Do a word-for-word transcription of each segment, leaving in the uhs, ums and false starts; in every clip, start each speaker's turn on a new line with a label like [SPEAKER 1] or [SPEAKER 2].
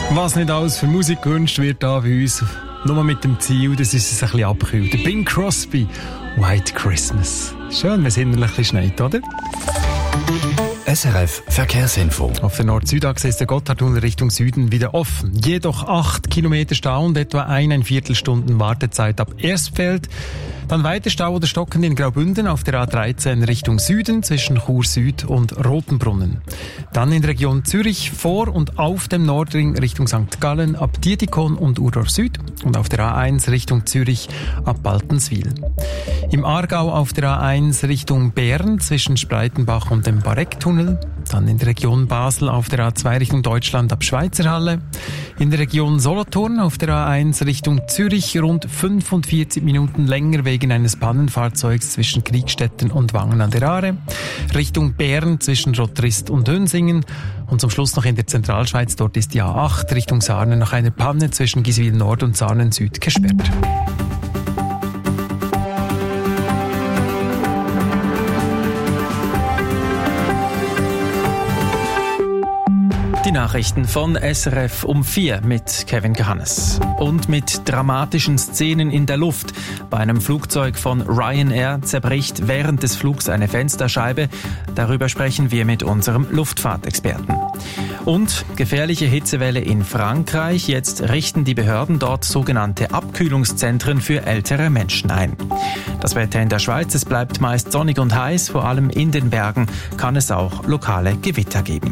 [SPEAKER 1] Was nicht alles für Musik gewünscht wird da bei uns, nur mit dem Ziel, dass es uns ein bisschen abkühlt. Der Bing Crosby, White Christmas. Schön, wenn es innerlich ein bisschen schneit, oder?
[SPEAKER 2] S R F Verkehrsinfo.
[SPEAKER 1] Auf der Nord-Süd-Achse ist der Gotthardtunnel Richtung Süden wieder offen. Jedoch acht Kilometer Stau und etwa ein Viertelstunden Wartezeit ab Erstfeld. Dann weiter Stau oder stockend in Graubünden auf der A dreizehn Richtung Süden zwischen Chur Süd und Rotenbrunnen. Dann in der Region Zürich vor und auf dem Nordring Richtung Sankt Gallen ab Dietikon und Urdorf Süd und auf der A eins Richtung Zürich ab Baltenswil. Im Aargau auf der A eins Richtung Bern zwischen Spreitenbach und dem Barecktunnel. Dann in der Region Basel auf der A zwei Richtung Deutschland ab Schweizerhalle. In der Region Solothurn auf der A eins Richtung Zürich rund fünfundvierzig Minuten länger wegen eines Pannenfahrzeugs zwischen Kriegstetten und Wangen an der Aare. Richtung Bern zwischen Rottrist und Hönsingen. Und zum Schluss noch in der Zentralschweiz, dort ist die A acht Richtung Sarnen nach einer Panne zwischen Giswil Nord und Sarnen Süd gesperrt.
[SPEAKER 3] Die Nachrichten von S R F um vier mit Kevin Johannes. Und mit dramatischen Szenen in der Luft. Bei einem Flugzeug von Ryanair zerbricht während des Flugs eine Fensterscheibe. Darüber sprechen wir mit unserem Luftfahrtexperten. Und gefährliche Hitzewelle in Frankreich. Jetzt richten die Behörden dort sogenannte Abkühlungszentren für ältere Menschen ein. Das Wetter in der Schweiz, es bleibt meist sonnig und heiß. Vor allem in den Bergen kann es auch lokale Gewitter geben.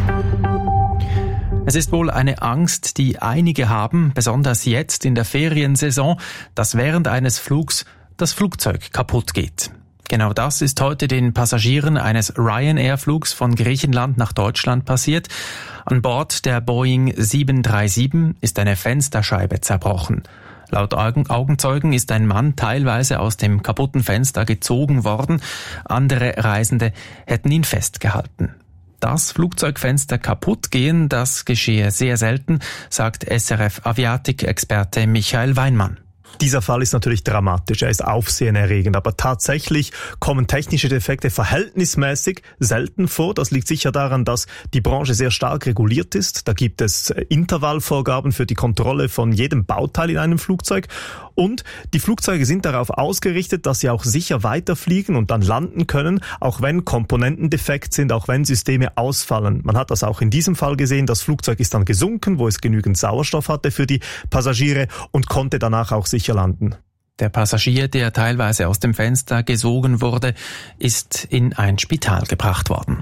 [SPEAKER 3] Es ist wohl eine Angst, die einige haben, besonders jetzt in der Feriensaison, dass während eines Flugs das Flugzeug kaputt geht. Genau das ist heute den Passagieren eines Ryanair-Flugs von Griechenland nach Deutschland passiert. An Bord der Boeing sieben drei sieben ist eine Fensterscheibe zerbrochen. Laut Augenzeugen ist ein Mann teilweise aus dem kaputten Fenster gezogen worden. Andere Reisende hätten ihn festgehalten. Dass Flugzeugfenster kaputt gehen, das geschehe sehr selten, sagt S R F-Aviatik-Experte Michael Weinmann.
[SPEAKER 4] Dieser Fall ist natürlich dramatisch, er ist aufsehenerregend, aber tatsächlich kommen technische Defekte verhältnismäßig selten vor. Das liegt sicher daran, dass die Branche sehr stark reguliert ist. Da gibt es Intervallvorgaben für die Kontrolle von jedem Bauteil in einem Flugzeug. Und die Flugzeuge sind darauf ausgerichtet, dass sie auch sicher weiterfliegen und dann landen können, auch wenn Komponenten defekt sind, auch wenn Systeme ausfallen. Man hat das auch in diesem Fall gesehen. Das Flugzeug ist dann gesunken, wo es genügend Sauerstoff hatte für die Passagiere und konnte danach auch sicher landen.
[SPEAKER 3] Der Passagier, der teilweise aus dem Fenster gesogen wurde, ist in ein Spital gebracht worden.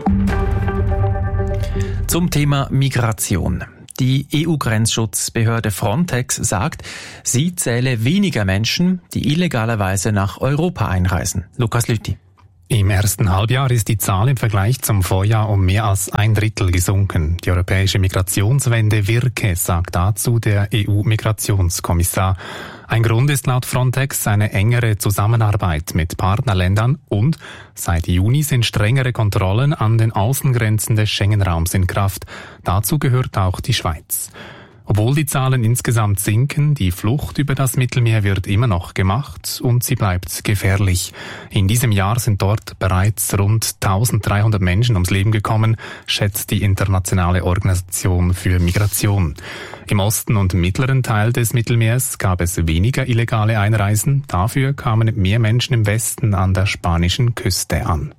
[SPEAKER 3] Zum Thema Migration. Die E U-Grenzschutzbehörde Frontex sagt, sie zähle weniger Menschen, die illegalerweise nach Europa einreisen. Lukas Lüthi.
[SPEAKER 5] Im ersten Halbjahr ist die Zahl im Vergleich zum Vorjahr um mehr als ein Drittel gesunken. Die europäische Migrationswende wirke, sagt dazu der E U-Migrationskommissar. Ein Grund ist laut Frontex eine engere Zusammenarbeit mit Partnerländern und seit Juni sind strengere Kontrollen an den Außengrenzen des Schengen-Raums in Kraft. Dazu gehört auch die Schweiz. Obwohl die Zahlen insgesamt sinken, die Flucht über das Mittelmeer wird immer noch gemacht und sie bleibt gefährlich. In diesem Jahr sind dort bereits rund eintausenddreihundert Menschen ums Leben gekommen, schätzt die Internationale Organisation für Migration. Im Osten und mittleren Teil des Mittelmeers gab es weniger illegale Einreisen, dafür kamen mehr Menschen im Westen an der spanischen Küste an.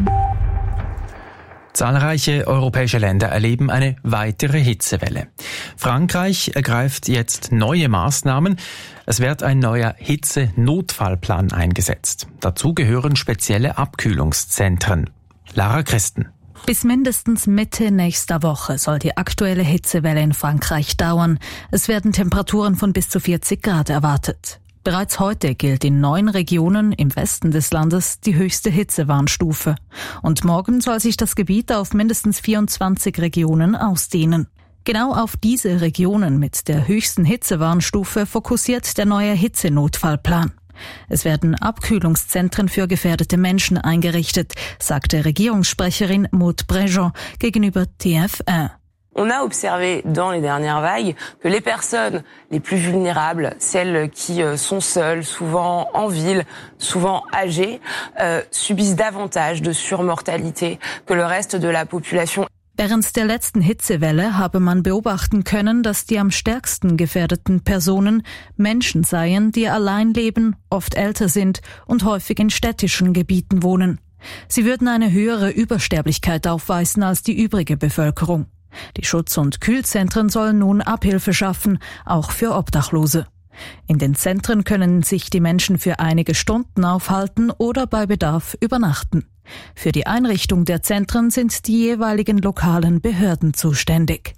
[SPEAKER 3] Zahlreiche europäische Länder erleben eine weitere Hitzewelle. Frankreich ergreift jetzt neue Maßnahmen. Es wird ein neuer Hitze-Notfallplan eingesetzt. Dazu gehören spezielle Abkühlungszentren. Lara Christen.
[SPEAKER 6] Bis mindestens Mitte nächster Woche soll die aktuelle Hitzewelle in Frankreich dauern. Es werden Temperaturen von bis zu vierzig Grad erwartet. Bereits heute gilt in neun Regionen im Westen des Landes die höchste Hitzewarnstufe. Und morgen soll sich das Gebiet auf mindestens vierundzwanzig Regionen ausdehnen. Genau auf diese Regionen mit der höchsten Hitzewarnstufe fokussiert der neue Hitzenotfallplan. Es werden Abkühlungszentren für gefährdete Menschen eingerichtet, sagte Regierungssprecherin Maud Brejon gegenüber T F eins.
[SPEAKER 7] On a observé dans les dernières vagues que les personnes les plus vulnérables, celles qui sont seules, souvent en ville, souvent âgées, euh, subissent davantage de surmortalité que le reste de la population.
[SPEAKER 6] Während der letzten Hitzewelle habe man beobachten können, dass die am stärksten gefährdeten Personen Menschen seien, die allein leben, oft älter sind und häufig in städtischen Gebieten wohnen. Sie würden eine höhere Übersterblichkeit aufweisen als die übrige Bevölkerung. Die Schutz- und Kühlzentren sollen nun Abhilfe schaffen, auch für Obdachlose. In den Zentren können sich die Menschen für einige Stunden aufhalten oder bei Bedarf übernachten. Für die Einrichtung der Zentren sind die jeweiligen lokalen Behörden zuständig.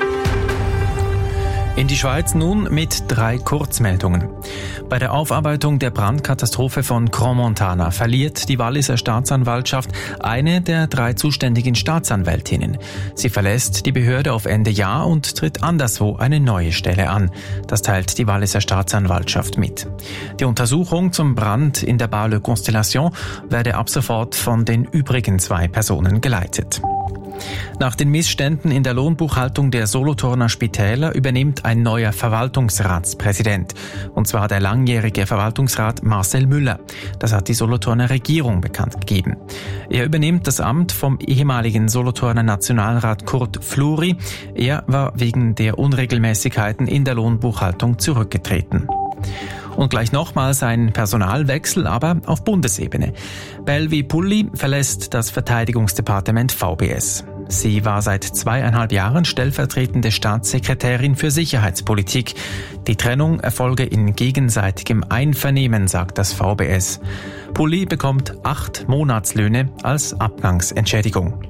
[SPEAKER 3] In die Schweiz nun mit drei Kurzmeldungen. Bei der Aufarbeitung der Brandkatastrophe von Crans-Montana verliert die Walliser Staatsanwaltschaft eine der drei zuständigen Staatsanwältinnen. Sie verlässt die Behörde auf Ende Jahr und tritt anderswo eine neue Stelle an. Das teilt die Walliser Staatsanwaltschaft mit. Die Untersuchung zum Brand in der Bar Le Constellation werde ab sofort von den übrigen zwei Personen geleitet. Nach den Missständen in der Lohnbuchhaltung der Solothurner Spitäler übernimmt ein neuer Verwaltungsratspräsident. Und zwar der langjährige Verwaltungsrat Marcel Müller. Das hat die Solothurner Regierung bekannt gegeben. Er übernimmt das Amt vom ehemaligen Solothurner Nationalrat Kurt Fluri. Er war wegen der Unregelmäßigkeiten in der Lohnbuchhaltung zurückgetreten. Und gleich nochmals ein Personalwechsel, aber auf Bundesebene. Belvi Pulli verlässt das Verteidigungsdepartement V B S. Sie war seit zweieinhalb Jahren stellvertretende Staatssekretärin für Sicherheitspolitik. Die Trennung erfolge in gegenseitigem Einvernehmen, sagt das V B S. Pulli bekommt acht Monatslöhne als Abgangsentschädigung.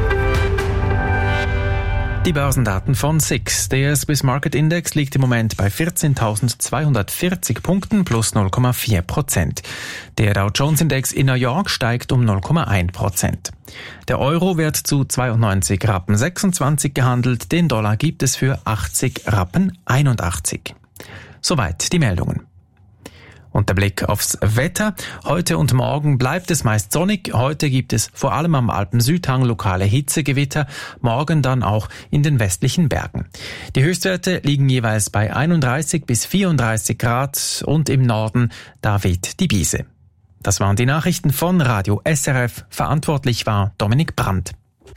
[SPEAKER 3] Die Börsendaten von S I X. Der Swiss Market Index liegt im Moment bei vierzehntausendzweihundertvierzig Punkten plus null Komma vier Prozent. Der Dow Jones Index in New York steigt um null Komma eins Prozent. Der Euro wird zu zweiundneunzig Rappen sechsundzwanzig gehandelt, den Dollar gibt es für achtzig Rappen einundachtzig. Soweit die Meldungen. Und der Blick aufs Wetter. Heute und morgen bleibt es meist sonnig. Heute gibt es vor allem am Alpen-Südhang lokale Hitzegewitter, morgen dann auch in den westlichen Bergen. Die Höchstwerte liegen jeweils bei einunddreißig bis vierunddreißig Grad und im Norden, da weht die Biese. Das waren die Nachrichten von Radio S R F. Verantwortlich war Dominik Brandt.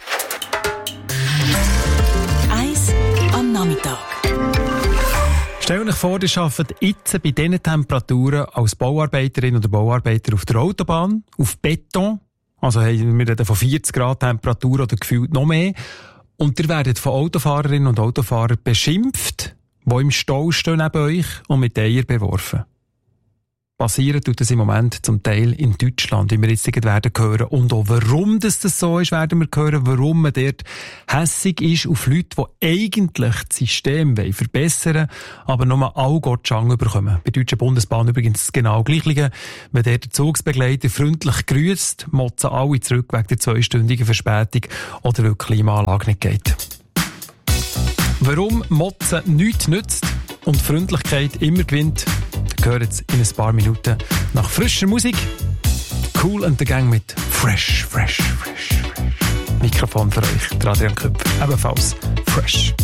[SPEAKER 6] Eis am Nachmittag.
[SPEAKER 1] Stell euch vor, ihr arbeitet jetzt bei diesen Temperaturen als Bauarbeiterin oder Bauarbeiter auf der Autobahn, auf Beton. Also wir reden von vierzig Grad Temperatur oder gefühlt noch mehr. Und ihr werdet von Autofahrerinnen und Autofahrern beschimpft, die im Stau stehen neben euch und mit Eier beworfen. Passieren tut das im Moment zum Teil in Deutschland, wie wir jetzt werden hören. Und auch warum das, das so ist, werden wir hören, warum man dort hässig ist auf Leute, die eigentlich das System verbessern wollen, aber nur alle Gottschang bekommen. Bei der Deutschen Bundesbahn übrigens das genau Gleiche. Wenn der Zugsbegleiter freundlich grüßt, motzen alle zurück wegen der zweistündigen Verspätung oder weil die Klimaanlage nicht geht. Warum Motzen nichts nützt und Freundlichkeit immer gewinnt, gehört jetzt in ein paar Minuten nach frischer Musik. Cool and the Gang mit Fresh, Fresh, Fresh, Fresh. Mikrofon für euch, der Adrian Köpf, ebenfalls Fresh.